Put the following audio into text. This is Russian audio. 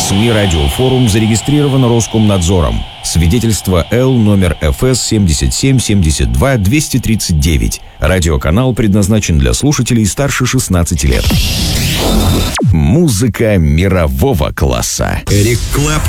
СМИ «Радиофорум» зарегистрировано Роскомнадзором. Свидетельство Л номер ФС 77-72-239. Радиоканал предназначен для слушателей старше 16 лет. Музыка мирового класса. Эрик Клэптон.